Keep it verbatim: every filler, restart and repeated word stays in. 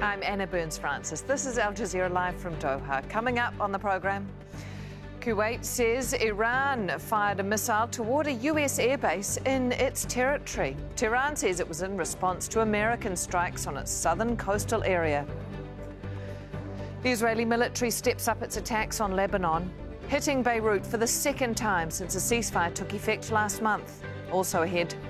I'm Anna Burns-Francis. This is Al Jazeera Live from Doha. Coming up on the programme, Kuwait says Iran fired a missile toward a U S airbase in its territory. Tehran says it was in response to American strikes on its southern coastal area. The Israeli military steps up its attacks on Lebanon, hitting Beirut for the second time since a ceasefire took effect last month. Also ahead,